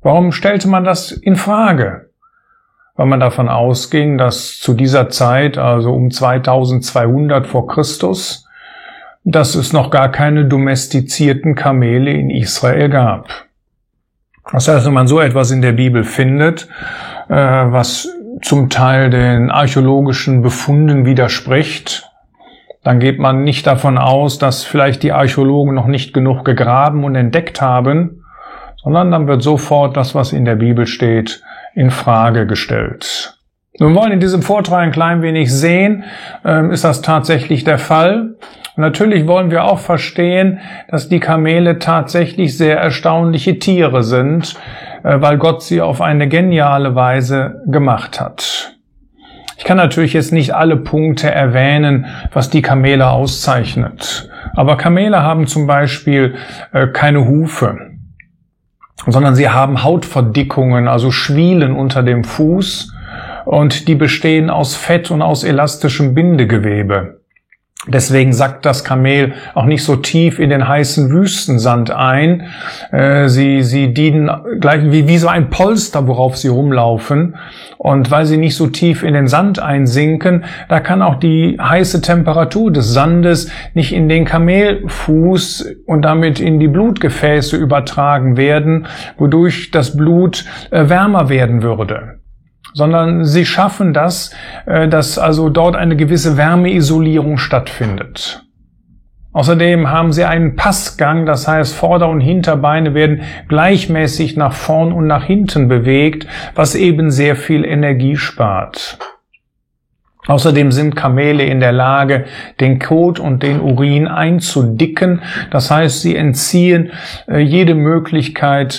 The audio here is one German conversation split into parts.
Warum stellte man das in Frage? Weil man davon ausging, dass zu dieser Zeit, also um 2200 vor Christus, dass es noch gar keine domestizierten Kamele in Israel gab. Das heißt, wenn man so etwas in der Bibel findet, was zum Teil den archäologischen Befunden widerspricht, dann geht man nicht davon aus, dass vielleicht die Archäologen noch nicht genug gegraben und entdeckt haben, sondern dann wird sofort das, was in der Bibel steht, in Frage gestellt. Wir wollen in diesem Vortrag ein klein wenig sehen, ist das tatsächlich der Fall? Und natürlich wollen wir auch verstehen, dass die Kamele tatsächlich sehr erstaunliche Tiere sind, weil Gott sie auf eine geniale Weise gemacht hat. Ich kann natürlich jetzt nicht alle Punkte erwähnen, was die Kamele auszeichnet. Aber Kamele haben zum Beispiel keine Hufe, sondern sie haben Hautverdickungen, also Schwielen unter dem Fuß, und die bestehen aus Fett und aus elastischem Bindegewebe. Deswegen sackt das Kamel auch nicht so tief in den heißen Wüstensand ein. Sie dienen gleich wie so ein Polster, worauf sie rumlaufen. Und weil sie nicht so tief in den Sand einsinken, da kann auch die heiße Temperatur des Sandes nicht in den Kamelfuß und damit in die Blutgefäße übertragen werden, wodurch das Blut wärmer werden würde. Sondern sie schaffen das, dass also dort eine gewisse Wärmeisolierung stattfindet. Außerdem haben sie einen Passgang, das heißt Vorder- und Hinterbeine werden gleichmäßig nach vorn und nach hinten bewegt, was eben sehr viel Energie spart. Außerdem sind Kamele in der Lage, den Kot und den Urin einzudicken. Das heißt, sie entziehen jede Möglichkeit,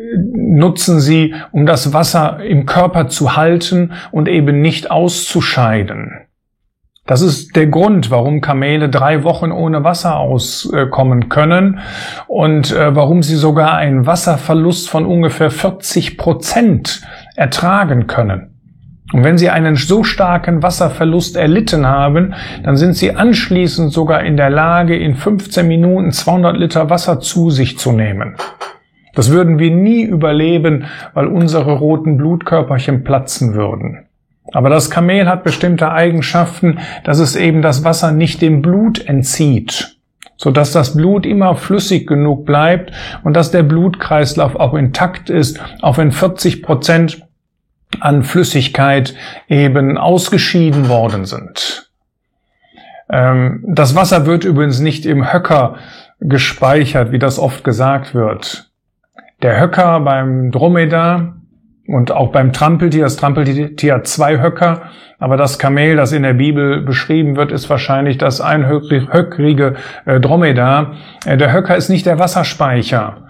nutzen sie, um das Wasser im Körper zu halten und eben nicht auszuscheiden. Das ist der Grund, warum Kamele 3 Wochen ohne Wasser auskommen können und warum sie sogar einen Wasserverlust von ungefähr 40% ertragen können. Und wenn sie einen so starken Wasserverlust erlitten haben, dann sind sie anschließend sogar in der Lage, in 15 Minuten 200 Liter Wasser zu sich zu nehmen. Das würden wir nie überleben, weil unsere roten Blutkörperchen platzen würden. Aber das Kamel hat bestimmte Eigenschaften, dass es eben das Wasser nicht dem Blut entzieht, sodass das Blut immer flüssig genug bleibt und dass der Blutkreislauf auch intakt ist, auch wenn 40% an Flüssigkeit eben ausgeschieden worden sind. Das Wasser wird übrigens nicht im Höcker gespeichert, wie das oft gesagt wird. Der Höcker beim Dromedar und auch beim Trampeltier, das Trampeltier hat 2 Höcker, aber das Kamel, das in der Bibel beschrieben wird, ist wahrscheinlich das einhöckrige Dromedar. Der Höcker ist nicht der Wasserspeicher,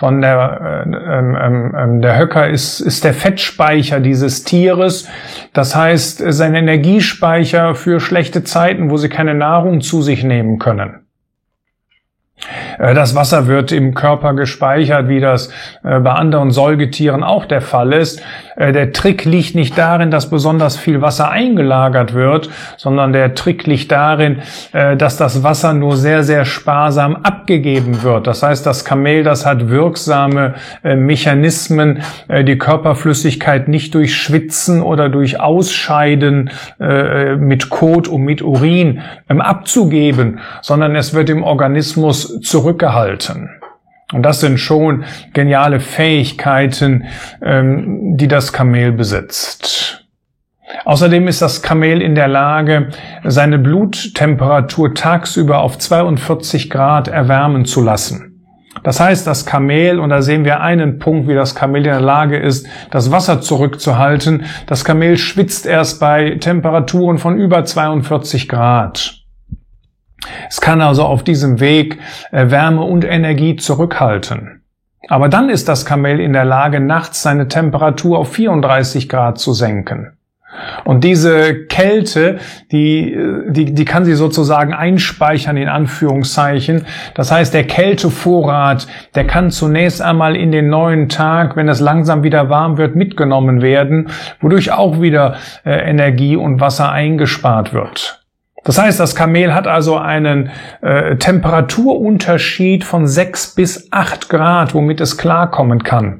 sondern der Höcker ist der Fettspeicher dieses Tieres. Das heißt, sein Energiespeicher für schlechte Zeiten, wo sie keine Nahrung zu sich nehmen können. Das Wasser wird im Körper gespeichert, wie das bei anderen Säugetieren auch der Fall ist. Der Trick liegt nicht darin, dass besonders viel Wasser eingelagert wird, sondern der Trick liegt darin, dass das Wasser nur sehr, sehr sparsam abgegeben wird. Das heißt, das Kamel, das hat wirksame Mechanismen, die Körperflüssigkeit nicht durch Schwitzen oder durch Ausscheiden mit Kot und mit Urin abzugeben, sondern es wird im Organismus zurückgehalten. Und das sind schon geniale Fähigkeiten, die das Kamel besitzt. Außerdem ist das Kamel in der Lage, seine Bluttemperatur tagsüber auf 42 Grad erwärmen zu lassen. Das heißt, das Kamel, und da sehen wir einen Punkt, wie das Kamel in der Lage ist, das Wasser zurückzuhalten. Das Kamel schwitzt erst bei Temperaturen von über 42 Grad. Es kann also auf diesem Weg Wärme und Energie zurückhalten. Aber dann ist das Kamel in der Lage, nachts seine Temperatur auf 34 Grad zu senken. Und diese Kälte, die kann sie sozusagen einspeichern, in Anführungszeichen. Das heißt, der Kältevorrat, der kann zunächst einmal in den neuen Tag, wenn es langsam wieder warm wird, mitgenommen werden, wodurch auch wieder Energie und Wasser eingespart wird. Das heißt, das Kamel hat also einen Temperaturunterschied von 6 bis 8 Grad, womit es klarkommen kann.